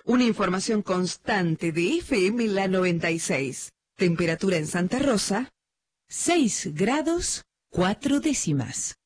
Una información constante de FM La 96. Temperatura en Santa Rosa, 6 grados 4 décimas.